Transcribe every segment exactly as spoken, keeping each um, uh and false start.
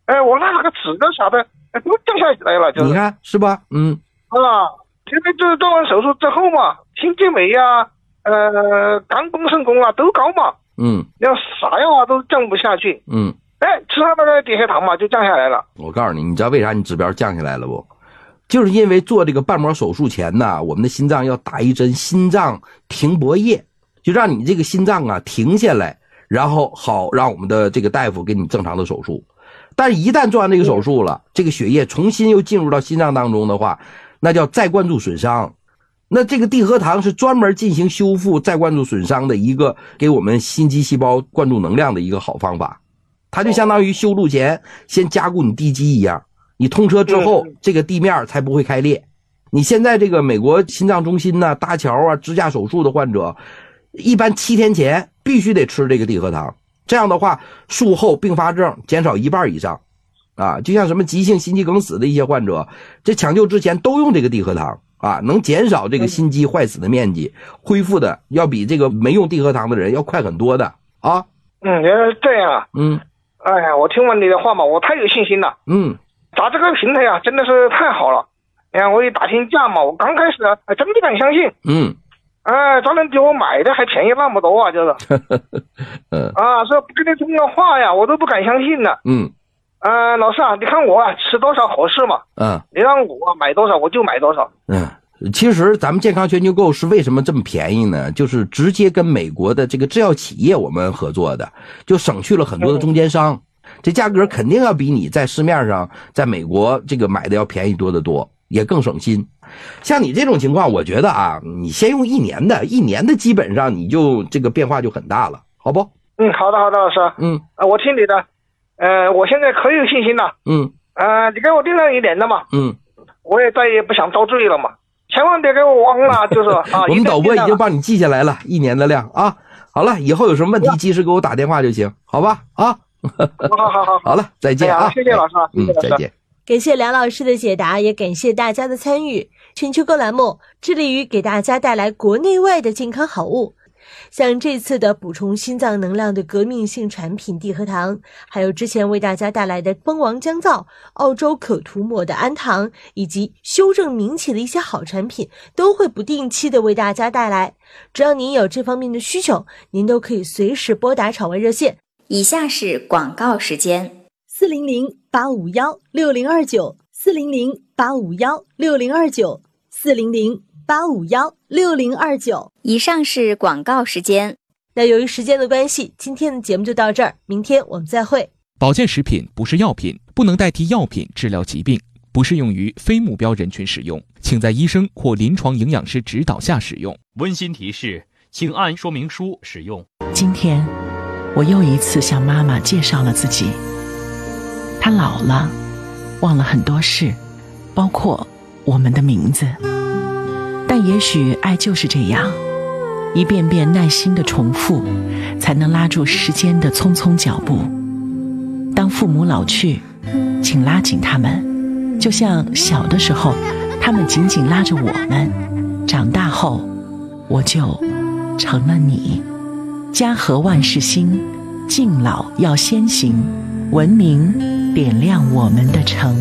哎，我那个指的啥的都降下来了，就是你看是吧？嗯啊，现在就是做完手术之后嘛，心肌酶呀、呃，肝功肾功啊都高嘛， 嗯， 要啥药啊都降不下去， 嗯， 哎，吃他那个低血糖嘛就降下来了。 我告诉你，你知道为啥你指标降下来了不？就是因为做这个瓣膜手术前呢，我们的心脏要打一针心脏停泊液，就让你这个心脏啊停下来，然后好让我们的这个大夫给你正常的手术。但是一旦做完这个手术了，这个血液重新又进入到心脏当中的话，那叫再灌注损伤。那这个地核糖是专门进行修复再灌注损伤的一个给我们心肌细胞灌注能量的一个好方法。它就相当于修路前先加固你地基一样，你通车之后这个地面才不会开裂。你现在这个美国心脏中心呢、搭桥啊、支架手术的患者，一般七天前必须得吃这个地核糖，这样的话术后并发症减少一半以上啊。就像什么急性心肌梗死的一些患者，这抢救之前都用这个地核糖啊，能减少这个心肌坏死的面积，恢复的要比这个没用地核糖的人要快很多的啊。 嗯，原来是这样啊。 嗯， 哎呀，我听完你的话嘛，我太有信心了。 嗯， 打这个平台啊，真的是太好了。哎呀，我一打听价嘛，我刚开始啊，还真不敢相信。 嗯， 哎，咱能比我买的还便宜那么多啊，就是。 嗯啊，说不跟你通个话呀，我都不敢相信呢。 嗯， 呃，老师啊，你看我啊，吃多少合适嘛？ 嗯， 你让我买多少我就买多少。 嗯，其实咱们健康全球购是为什么这么便宜呢？就是直接跟美国的这个制药企业我们合作的，就省去了很多的中间商。嗯，这价格肯定要比你在市面上在美国这个买的要便宜多得多，也更省心。像你这种情况，我觉得啊，你先用一年的，一年的基本上你就这个变化就很大了，好不？ 嗯，好的好的，老师。 嗯， 呃，我听你的，呃，我现在可有信心了。 嗯， 呃，你给我定了一年的嘛。 嗯， 我也再也不想遭罪了嘛，千万别给我忘了，就是啊。 我们导播已经帮你记下来了，一年的量啊。好了，以后有什么问题及时给我打电话就行，好吧？啊。 好好好， 好了，再见啊！ 哎、谢谢老师， 嗯，再见。 感谢梁老师的解答，也感谢大家的参与。全球购栏目致力于给大家带来国内外的健康好物，像这次的补充心脏能量的革命性产品地核糖，还有之前为大家带来的蜂王降噪、澳洲可涂抹的氨糖，以及修正名起的一些好产品，都会不定期的为大家带来。只要您有这方面的需求，您都可以随时拨打场外热线。 以下是广告时间： 四零零八五幺六零二九，四零零八五幺六零二九，四零零八五幺六零二九。 以上是广告时间。 那由于时间的关系，今天的节目就到这儿，明天我们再会。 保健食品不是药品，不能代替药品治疗疾病，不适用于非目标人群使用，请在医生或临床营养师指导下使用。 温馨提示，请按说明书使用。 今天我又一次向妈妈介绍了自己。她老了，忘了很多事，包括我们的名字。但也许爱就是这样，一遍遍耐心的重复，才能拉住时间的匆匆脚步。当父母老去，请拉紧他们，就像小的时候，他们紧紧拉着我们。长大后，我就成了你。家和万事兴，敬老要先行，文明点亮我们的城。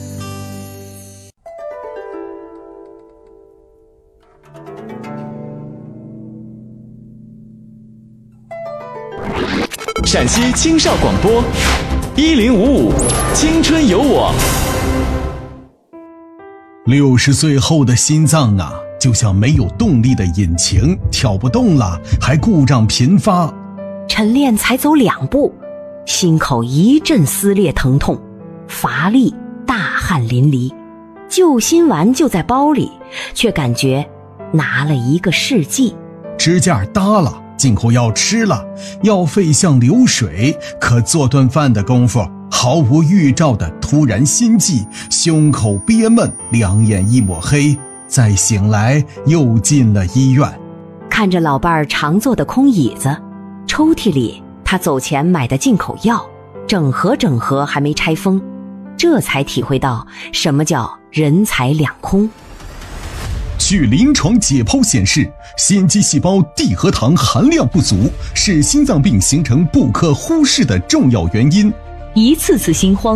陕西青少广播一零五五青春有我。 六十岁后的心脏啊，就像没有动力的引擎，跳不动了，还故障频发。 晨练才走两步，心口一阵撕裂疼痛，乏力，大汗淋漓。救心丸就在包里，却感觉拿了一个世纪。 支架搭了，进口药吃了，药费像流水，可做顿饭的功夫，毫无预兆的突然心悸，胸口憋闷，两眼一抹黑，再醒来又进了医院。 看着老伴儿常坐的空椅子，抽屉里他走前买的进口药，整盒整盒还没拆封，这才体会到什么叫人财两空。 据临床解剖显示，心肌细胞地核糖含量不足是心脏病形成不可忽视的重要原因。 一次次心慌